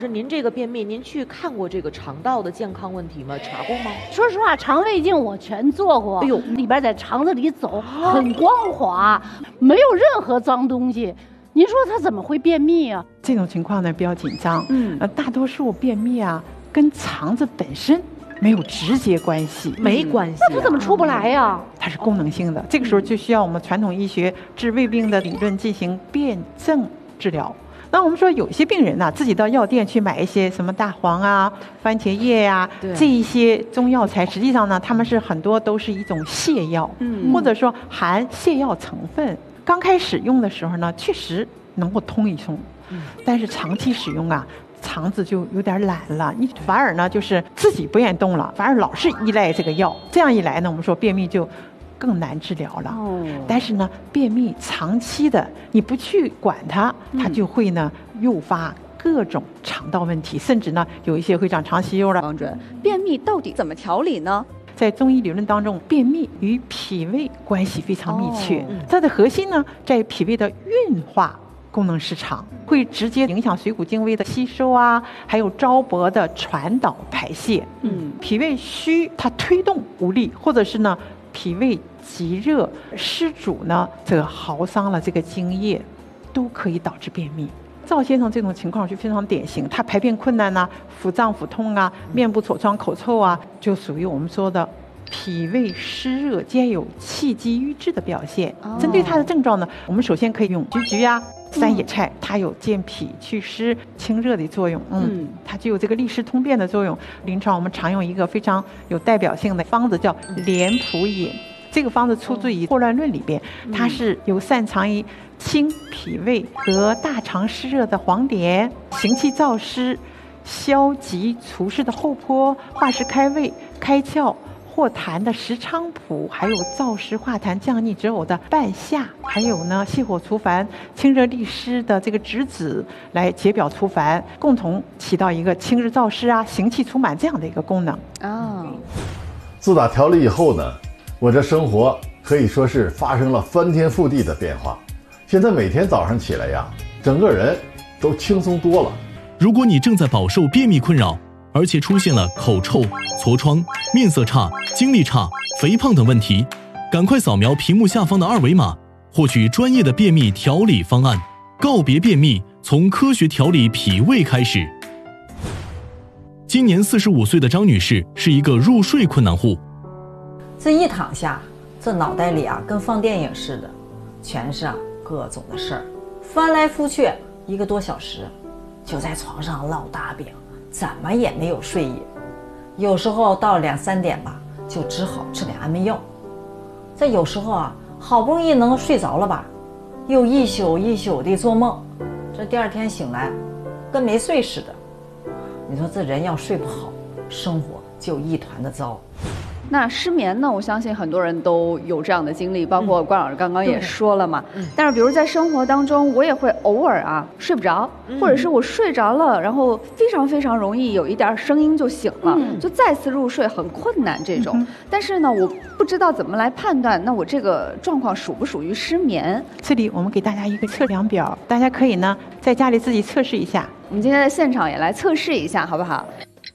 是您这个便秘，您去看过这个肠道的健康问题吗？查过吗？ 说实话，肠胃镜我全做过。哎呦，里边在肠子里走，很光滑，没有任何脏东西。您说他怎么会便秘啊？ 这种情况呢比较紧张。大多数便秘啊跟肠子本身没有直接关系， 没关系、 那他怎么出不来呀？ 它是功能性的，这个时候就需要我们传统医学治胃病的理论进行辩证治疗。那我们说有些病人呢，自己到药店去买一些什么大黄啊、番茄叶呀、这一些中药材，实际上呢，他们是很多都是一种泻药，或者说含泻药成分。刚开始用的时候呢，确实能够通一通，但是长期使用啊，肠子就有点懒了，你反而呢就是自己不愿意动了，反而老是依赖这个药，这样一来呢，我们说便秘就更难治疗了。但是呢，便秘长期的你不去管它，它就会呢诱发各种肠道问题，甚至呢有一些会长肠息肉了。 王主任，便秘到底怎么调理呢？ 在中医理论当中，便秘与脾胃关系非常密切，它的核心呢在于脾胃的运化功能失常，会直接影响水谷精微的吸收啊，还有糟粕的传导排泄。脾胃虚，它推动无力，或者是呢脾胃积热湿阻呢，这个耗伤了这个津液，都可以导致便秘。赵先生这种情况就非常典型，他排便困难啊，腹胀腹痛啊，面部痤疮口臭啊，就属于我们说的脾胃湿热兼有气机瘀滞的表现。针对他的症状呢，我们首先可以用菊菊啊、三野菜，它有健脾祛湿清热的作用。它具有这个利湿通便的作用。临床我们常用一个非常有代表性的方子叫莲蒲饮，这个方子出自于《霍乱论》里边，它是有擅长于清脾胃和大肠湿热的黄连，行气燥湿、消积除湿的厚朴，化湿开胃、开窍化痰的石菖蒲，还有燥湿化痰降逆止呕的半夏，还有呢泻火除烦、清热利湿的这个栀子，来解表除烦，共同起到一个清热燥湿啊、行气除螨这样的一个功能。 自打调理以后呢，我这生活可以说是发生了翻天覆地的变化。现在每天早上起来呀，整个人都轻松多了。 如果你正在饱受便秘困扰，而且出现了口臭、痤疮、面色差、精力差、肥胖等问题，赶快扫描屏幕下方的2维码，获取专业的便秘调理方案，告别便秘，从科学调理脾胃开始。今年45岁的张女士是一个入睡困难户。 这一躺下，这脑袋里啊跟放电影似的，全是各种的事儿，翻来覆去1个多小时，就在床上烙大饼，怎么也没有睡意。有时候到2、3点吧，就只好吃点安眠药。这有时候啊，好不容易能睡着了吧，又一宿一宿的做梦，这第2天醒来，跟没睡似的。你说这人要睡不好，生活就一团的糟。 那失眠呢？我相信很多人都有这样的经历，包括关老师刚刚也说了嘛。但是比如在生活当中，我也会偶尔啊睡不着，或者是我睡着了，然后非常非常容易有一点声音就醒了，就再次入睡很困难这种。但是呢，我不知道怎么来判断，那我这个状况属不属于失眠？ 这里我们给大家一个测量表，大家可以呢在家里自己测试一下。 我们今天在现场也来测试一下，好不好？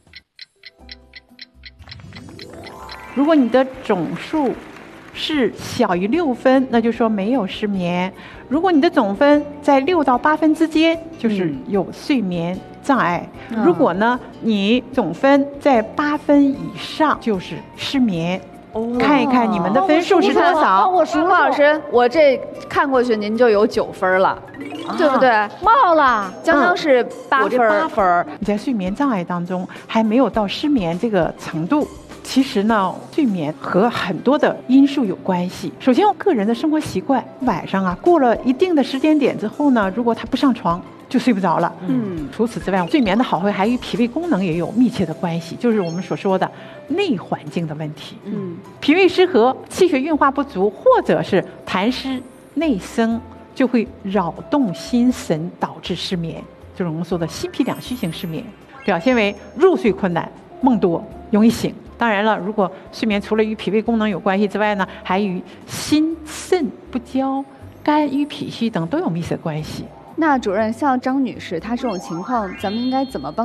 如果你的总数是小于6分，那就说没有失眠；如果你的总分在6到8分之间，就是有睡眠障碍；如果呢你总分在8分以上，就是失眠。看一看你们的分数是多少？ 我数老师，我这看过去您就有9分了，对不对？ 冒了， 江江是8分。 8分。你在睡眠障碍当中还没有到失眠这个程度。其实呢，睡眠和很多的因素有关系。首先，我个人的生活习惯，晚上啊过了一定的时间点之后呢，如果他不上床，就睡不着了。除此之外，睡眠的好坏还与脾胃功能也有密切的关系，就是我们所说的内环境的问题。脾胃失和、气血运化不足，或者是痰湿内生，就会扰动心神，导致失眠，就是我们说的心脾两虚型失眠，表现为入睡困难、梦多、容易醒。当然了，如果睡眠除了与脾胃功能有关系之外呢，还与心肾不交、肝郁脾虚等都有密切关系。 那主任，像张女士她这种情况，咱们应该怎么帮